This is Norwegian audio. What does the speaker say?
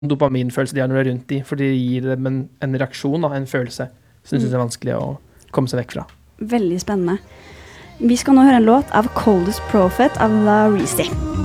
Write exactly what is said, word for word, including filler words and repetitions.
dopaminfølelse de har når de er rundt de, for de gir dem en, en reaksjon, da, en følelse, som de synes er vanskelig å komme seg vekk fra. Veldig spennende. Vi skal nå høre en låt av Coldest Prophet av La Reese.